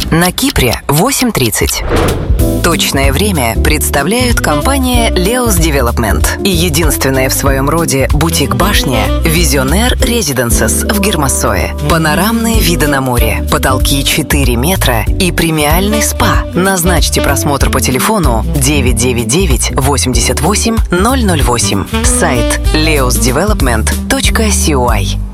На Кипре 8:30. Точное время представляют компания Leos Development и единственная в своем роде бутик-башня Visionaire Residences в Гермассое. Панорамные виды на море, потолки 4 метра и премиальный спа. Назначьте просмотр по телефону 999 88 008. Сайт leosdevelopment.coy.